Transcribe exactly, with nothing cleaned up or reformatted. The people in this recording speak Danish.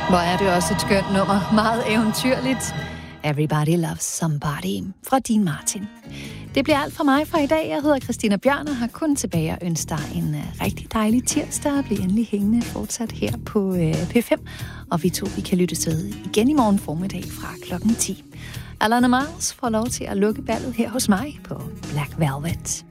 Hvor er det også et skønt nummer. Meget eventyrligt. Everybody Loves Somebody fra Dean Martin. Det bliver alt fra mig for i dag. Jeg hedder Christina Bjørn og har kun tilbage at ønske dig en uh, rigtig dejlig tirsdag. Bliv endelig hængende fortsat her på uh, P fem. Og vi to vi kan lyttes ved igen i morgen formiddag fra klokken ti. Alana Miles får lov til at lukke ballet her hos mig på Black Velvet.